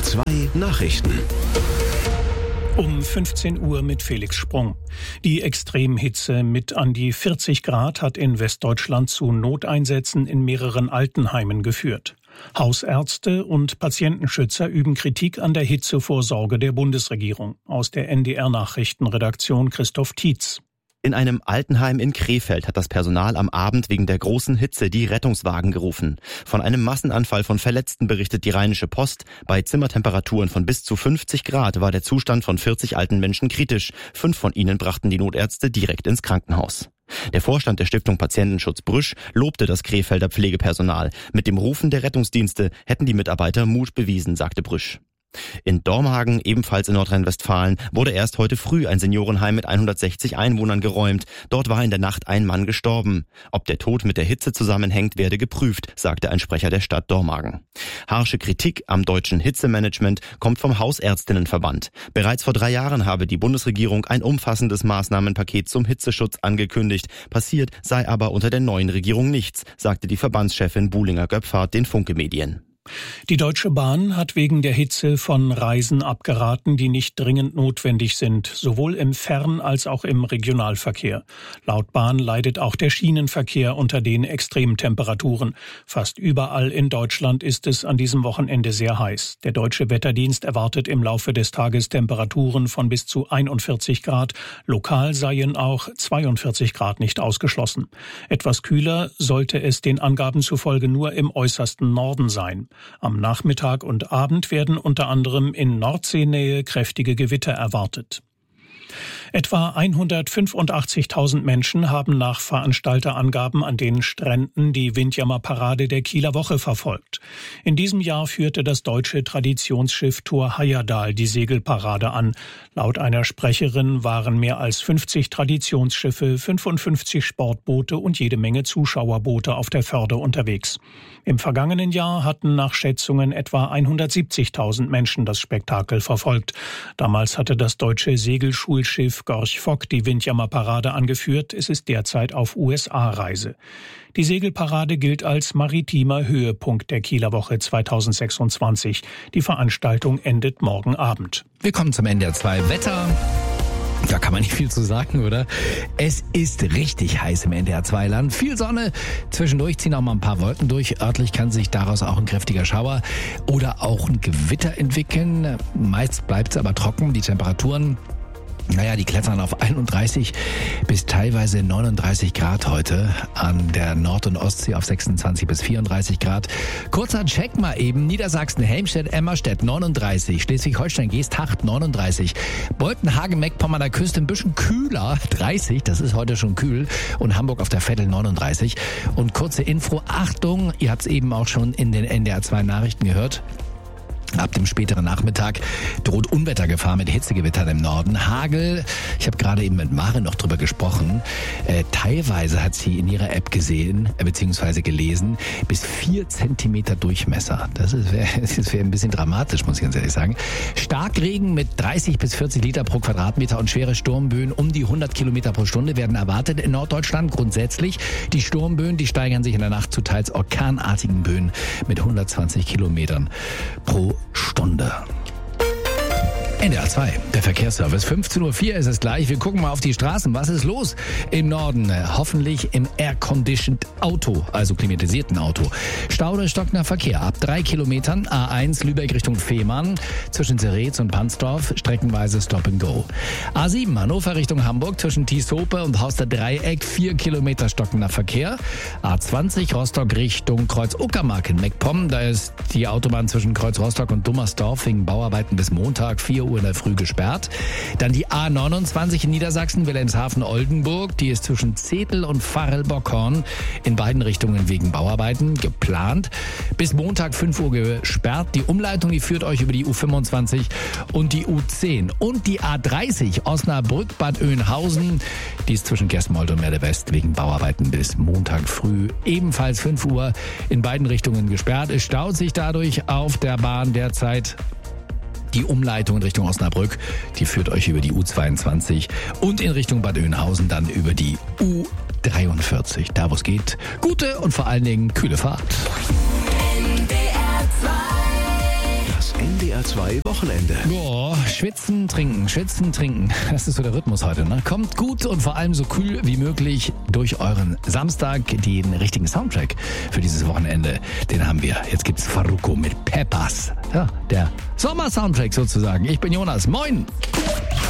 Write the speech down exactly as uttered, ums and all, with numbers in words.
R zwei Nachrichten. Um fünfzehn Uhr mit Felix Sprung. Die Extremhitze mit an die vierzig Grad hat in Westdeutschland zu Noteinsätzen in mehreren Altenheimen geführt. Hausärzte und Patientenschützer üben Kritik an der Hitzevorsorge der Bundesregierung. Aus der N D R-Nachrichtenredaktion Christoph Tietz. In einem Altenheim in Krefeld hat das Personal am Abend wegen der großen Hitze die Rettungswagen gerufen. Von einem Massenanfall von Verletzten berichtet die Rheinische Post. Bei Zimmertemperaturen von bis zu fünfzig Grad war der Zustand von vierzig alten Menschen kritisch. Fünf von ihnen brachten die Notärzte direkt ins Krankenhaus. Der Vorstand der Stiftung Patientenschutz Brüsch lobte das Krefelder Pflegepersonal. Mit dem Rufen der Rettungsdienste hätten die Mitarbeiter Mut bewiesen, sagte Brüsch. In Dormagen, ebenfalls in Nordrhein-Westfalen, wurde erst heute früh ein Seniorenheim mit hundertsechzig Einwohnern geräumt. Dort war in der Nacht ein Mann gestorben. Ob der Tod mit der Hitze zusammenhängt, werde geprüft, sagte ein Sprecher der Stadt Dormagen. Harsche Kritik am deutschen Hitzemanagement kommt vom Hausärztinnenverband. Bereits vor drei Jahren habe die Bundesregierung ein umfassendes Maßnahmenpaket zum Hitzeschutz angekündigt. Passiert sei aber unter der neuen Regierung nichts, sagte die Verbandschefin Buhlinger-Göpfert den Funke-Medien. Die Deutsche Bahn hat wegen der Hitze von Reisen abgeraten, die nicht dringend notwendig sind, sowohl im Fern- als auch im Regionalverkehr. Laut Bahn leidet auch der Schienenverkehr unter den Extremtemperaturen. Fast überall in Deutschland ist es an diesem Wochenende sehr heiß. Der Deutsche Wetterdienst erwartet im Laufe des Tages Temperaturen von bis zu einundvierzig Grad. Lokal seien auch zweiundvierzig Grad nicht ausgeschlossen. Etwas kühler sollte es den Angaben zufolge nur im äußersten Norden sein. Am Nachmittag und Abend werden unter anderem in Nordseenähe kräftige Gewitter erwartet. Etwa hundertfünfundachtzigtausend Menschen haben nach Veranstalterangaben an den Stränden die Windjammerparade der Kieler Woche verfolgt. In diesem Jahr führte das deutsche Traditionsschiff Thor Heyerdahl die Segelparade an. Laut einer Sprecherin waren mehr als fünfzig Traditionsschiffe, fünfundfünfzig Sportboote und jede Menge Zuschauerboote auf der Förde unterwegs. Im vergangenen Jahr hatten nach Schätzungen etwa hundertsiebzigtausend Menschen das Spektakel verfolgt. Damals hatte das deutsche Segelschulschiff Gorch Fock die Windjammerparade angeführt. Es ist derzeit auf U S A-Reise. Die Segelparade gilt als maritimer Höhepunkt der Kieler Woche zweitausendsechsundzwanzig. Die Veranstaltung endet morgen Abend. Wir kommen zum N D R zwei Wetter. Da kann man nicht viel zu sagen, oder? Es ist richtig heiß im N D R zwei Land. Viel Sonne. Zwischendurch ziehen auch mal ein paar Wolken durch. Örtlich kann sich daraus auch ein kräftiger Schauer oder auch ein Gewitter entwickeln. Meist bleibt es aber trocken. Die Temperaturen, naja, die klettern auf einunddreißig bis teilweise neununddreißig Grad heute. An der Nord- und Ostsee auf sechsundzwanzig bis vierunddreißig Grad. Kurzer Check mal eben. Niedersachsen, Helmstedt, Emmerstedt neununddreißig. Schleswig-Holstein, Geesthacht neununddreißig. Bolten, Hagen, Meckpommern an der Küste ein bisschen kühler. dreißig, das ist heute schon kühl. Und Hamburg auf der Vettel neununddreißig. Und kurze Info, Achtung, ihr habt es eben auch schon in den N D R zwei Nachrichten gehört. Ab dem späteren Nachmittag droht Unwettergefahr mit Hitzegewittern im Norden. Hagel, ich habe gerade eben mit Mare noch drüber gesprochen. Äh, teilweise hat sie in ihrer App gesehen, äh, beziehungsweise gelesen, bis vier Zentimeter Durchmesser. Das ist wäre wär ein bisschen dramatisch, muss ich ganz ehrlich sagen. Starkregen mit dreißig bis vierzig Liter pro Quadratmeter und schwere Sturmböen um die hundert Kilometer pro Stunde werden erwartet in Norddeutschland. Grundsätzlich die Sturmböen, die steigern sich in der Nacht zu teils orkanartigen Böen mit hundertzwanzig Kilometern pro Stunde. N D R zwei, der Verkehrsservice. fünfzehn Uhr vier ist es gleich. Wir gucken mal auf die Straßen. Was ist los im Norden? Hoffentlich im Air-Conditioned Auto, also klimatisierten Auto. Stau oder stockender Verkehr ab drei Kilometern. A eins Lübeck Richtung Fehmarn. Zwischen Zeretz und Pansdorf streckenweise Stop and Go. A sieben Hannover Richtung Hamburg. Zwischen Tieshope und Hauster Dreieck. vier Kilometer stockender Verkehr. A zwanzig Rostock Richtung Kreuz Uckermark in Meckpomm. Da ist die Autobahn zwischen Kreuz Rostock und Dummersdorf wegen Bauarbeiten bis Montag vier Uhr in der Früh gesperrt. Dann die A neunundzwanzig in Niedersachsen, Wilhelmshaven-Oldenburg. Die ist zwischen Zetel und Varel-Bockhorn in beiden Richtungen wegen Bauarbeiten geplant. Bis Montag fünf Uhr gesperrt. Die Umleitung, die führt euch über die U fünfundzwanzig und die U zehn. Und die A dreißig Osnabrück-Bad Oeynhausen. Die ist zwischen Gersmold und Merde West wegen Bauarbeiten bis Montag früh ebenfalls fünf Uhr in beiden Richtungen gesperrt. Es staut sich dadurch auf der Bahn derzeit. Die Umleitung in Richtung Osnabrück, die führt euch über die U zweiundzwanzig und in Richtung Bad Oeynhausen dann über die U dreiundvierzig. Da wo es geht, gute und vor allen Dingen kühle Fahrt. Das N D R R zwei Wochenende. Boah, schwitzen, trinken, schwitzen, trinken. Das ist so der Rhythmus heute, ne? Kommt gut und vor allem so kühl wie möglich durch euren Samstag. Den richtigen Soundtrack für dieses Wochenende, den haben wir. Jetzt gibt's Farruko mit Peppers. Ja, der Sommer-Soundtrack sozusagen. Ich bin Jonas. Moin!